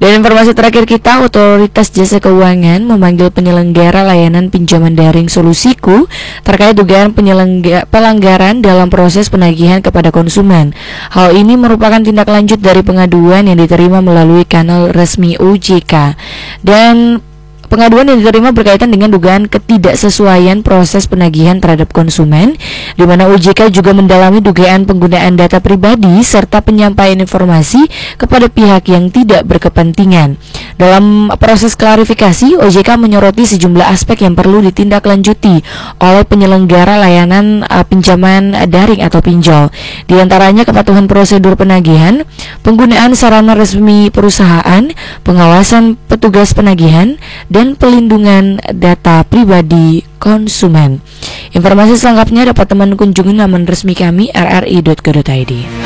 Dan informasi terakhir kita, Otoritas Jasa Keuangan memanggil penyelenggara layanan pinjaman daring Solusiku terkait dugaan pelanggaran dalam proses penagihan kepada konsumen. Hal ini merupakan tindak lanjut dari pengaduan yang diterima melalui kanal resmi OJK. Dan pengaduan yang diterima berkaitan dengan dugaan ketidaksesuaian proses penagihan terhadap konsumen, di mana OJK juga mendalami dugaan penggunaan data pribadi serta penyampaian informasi kepada pihak yang tidak berkepentingan. Dalam proses klarifikasi, OJK menyoroti sejumlah aspek yang perlu ditindaklanjuti oleh penyelenggara layanan pinjaman daring atau pinjol. Di antaranya kepatuhan prosedur penagihan, penggunaan sarana resmi perusahaan, pengawasan petugas penagihan, dan pelindungan data pribadi konsumen. Informasi selengkapnya dapat teman kunjungi laman resmi kami rri.co.id.